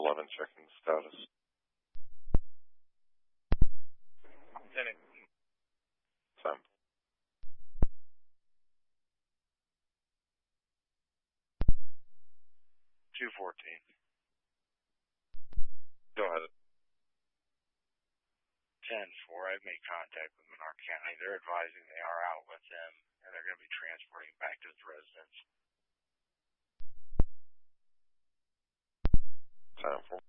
11 checking the status. Lieutenant. Sam. 214. Go ahead. 10-4. I've made contact with Menard County. They're advising they are out with them, and they're going to be transporting back to the residence. Time for